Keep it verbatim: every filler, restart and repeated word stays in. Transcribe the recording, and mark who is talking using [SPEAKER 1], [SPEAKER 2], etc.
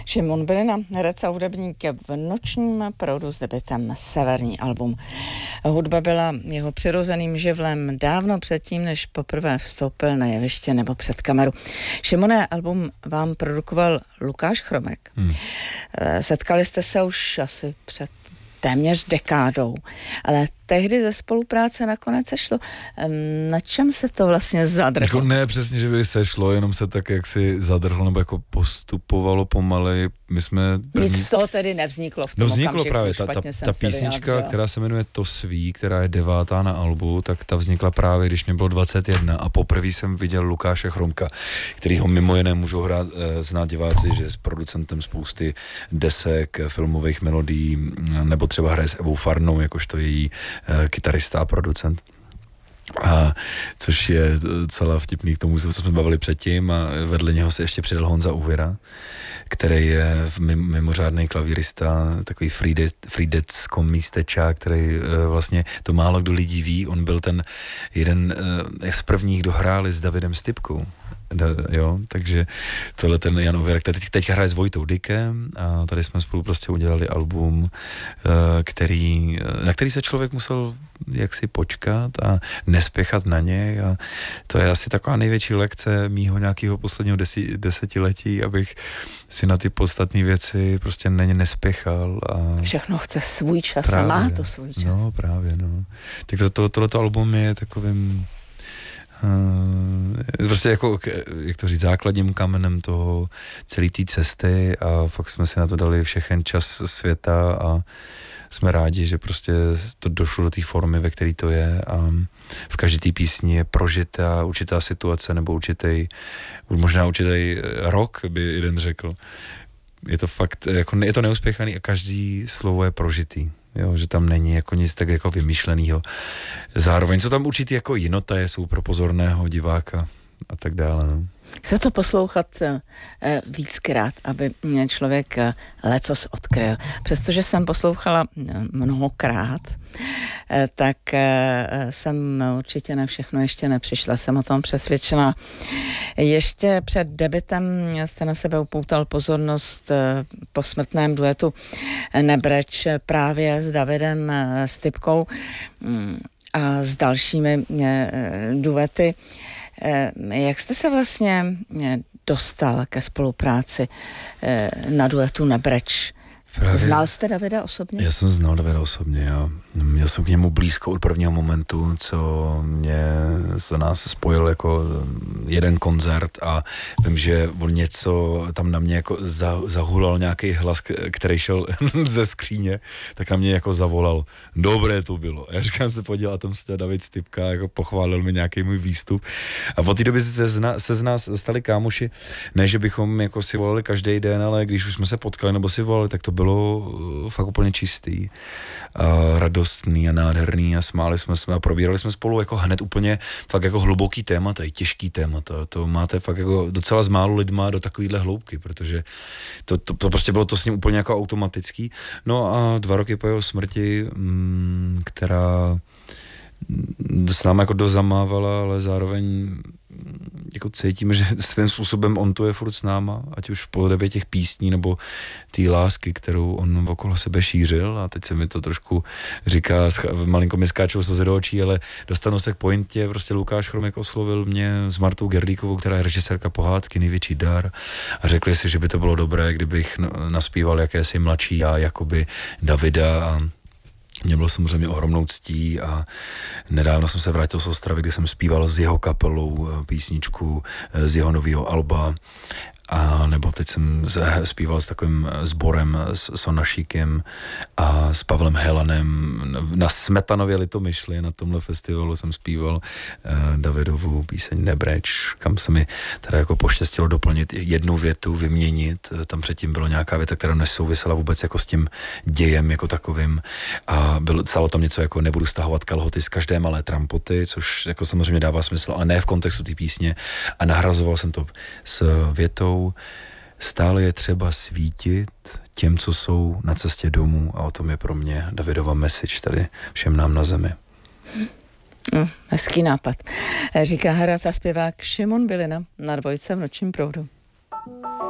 [SPEAKER 1] Šimon Bylina, herec a hudebník, v Nočním proudu s debutem Severní album. Hudba byla jeho přirozeným živlem dávno předtím, než poprvé vstoupil na jeviště nebo před kameru. Šimone, album vám produkoval Lukáš Chromek. Hmm. Setkali jste se už asi před téměř dekádou, ale tehdy ze spolupráce nakonec sešlo. Na čem se to vlastně zadrhlo?
[SPEAKER 2] Jako ne přesně, že by sešlo, jenom se tak jaksi zadrhlo, nebo jako postupovalo pomalej. My jsme první...
[SPEAKER 1] Nic z toho tedy nevzniklo v tom
[SPEAKER 2] No vzniklo
[SPEAKER 1] okamžiku,
[SPEAKER 2] právě, ta, ta, ta písnička, vyjádřila. Která se jmenuje To svý, která je devátá na albu, tak ta vznikla právě, když mě bylo dvacet jedna a poprvé jsem viděl Lukáše Chromka, který ho mimo jiné můžou hrát, znát diváci, že je s producentem spousty desek, filmových melodií, nebo třeba hraje s Evou Farnou, jakožto její kytarista a producent. A což je celá vtipný k tomu, co jsme bavili předtím, a vedle něho se ještě přidal Honza Uvěra, který je mimořádný klavírista, takový frýdecko místečák, který vlastně to málo kdo lidí ví. On byl ten jeden z prvních, kdo hráli s Davidem Stypkou. Da, jo, takže tohle ten Jan Uvěrek, teď, teď hraje s Vojtou Dykem a tady jsme spolu prostě udělali album, který, na který se člověk musel jaksi počkat a nespěchat na něj, a to je asi taková největší lekce mýho nějakého posledního desi, desetiletí, abych si na ty podstatné věci prostě na ně nespěchal. A
[SPEAKER 1] všechno chce svůj čas
[SPEAKER 2] právě,
[SPEAKER 1] a má to svůj čas.
[SPEAKER 2] No právě, no. Tak to, to, tohleto album je takovým Uh, prostě jako, jak to říct, základním kamenem toho celé té cesty, a fakt jsme si na to dali všechen čas světa a jsme rádi, že prostě to došlo do té formy, ve které to je, a v každé té písni je prožitá určitá situace nebo určitý, možná určitý rok, by jeden řekl. Je to fakt, jako je to neuspěchaný a každý slovo je prožitý. Jo, že tam není jako nic tak jako vymyšlenýho. Zároveň jsou tam určitý jako jinotaje, jsou pro pozorného diváka a tak dále. No.
[SPEAKER 1] Chce to poslouchat uh, víckrát, aby člověk uh, lecos odkryl. Přestože jsem poslouchala mnohokrát, uh, tak uh, jsem určitě na všechno ještě nepřišla. Jsem o tom přesvědčená. Ještě před debutem jste na sebe upoutal pozornost uh, po smrtném duetu Nebreč právě s Davidem uh, Stypkou um, a s dalšími uh, duety. Jak jste se vlastně dostal ke spolupráci na duetu Nebreč? Právě. Znal jste Davida osobně?
[SPEAKER 2] Já jsem znal Davida osobně, já měl jsem k němu blízko od prvního momentu, co mě za nás spojil jako jeden koncert, a vím, že on něco tam na mě jako za, zahulal nějaký hlas, který šel ze skříně, tak na mě jako zavolal, dobré to bylo. Já říkám, se podíval, tam se David Stypka, jako pochválil mi nějaký můj výstup, a od té doby se z, nás, se z nás stali kámoši, ne, že bychom jako si volali každý den, ale když už jsme se potkali nebo si volali, tak to bylo bylo fakt úplně čistý a radostný a nádherný, a smáli jsme se a probírali jsme spolu jako hned úplně fakt jako hluboký témata, i těžký témata. To máte fakt jako docela s málo lidma do takovýhle hloubky, protože to, to, to prostě bylo to s ním úplně jako automatický. No a dva roky po jeho smrti, mm, která s námi jako dozamávala, ale zároveň jako cítíme, že svým způsobem on tu je furt s náma, ať už v podobě těch písní nebo té lásky, kterou on okolo sebe šířil, a teď se mi to trošku říká, malinko mi skáčou slzy do očí, ale dostanu se k pointě, prostě Lukáš Chromek oslovil mě s Martou Gerlíkovou, která je režisérka Pohádky, Největší dar, a řekli si, že by to bylo dobré, kdybych naspíval jakési mladší já, jakoby Davida, a mě bylo samozřejmě ohromnou ctí, a nedávno jsem se vrátil z Ostravy, kdy jsem zpíval s jeho kapelou písničku z jeho nového alba, a nebo teď jsem zpíval s takovým sborem, s Sonašíkem a s Pavlem Helanem na Smetanově Litomyšli. Na tomhle festivalu jsem zpíval eh, Davidovu píseň Nebreč, kam se mi teda jako poštěstilo doplnit jednu větu, vyměnit. Tam předtím bylo nějaká věta, která nesouvisela vůbec jako s tím dějem jako takovým, a bylo, stalo tam něco jako nebudu stahovat kalhoty z každé malé trampoty, což jako samozřejmě dává smysl, ale ne v kontextu té písně, a nahrazoval jsem to s větou: stále je třeba svítit těm, co jsou na cestě domů, a o tom je pro mě Davidova message tady všem nám na zemi.
[SPEAKER 1] Mm, hezký nápad. Říká herec a zpěvák Šimon Bylina na Dvojce v Nočním proudu.